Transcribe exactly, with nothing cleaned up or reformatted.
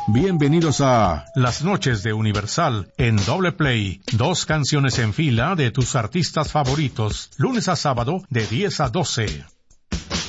Bienvenidos a Las Noches de Universal en Doble Play. Dos canciones en fila de tus artistas favoritos, lunes a sábado de diez a doce.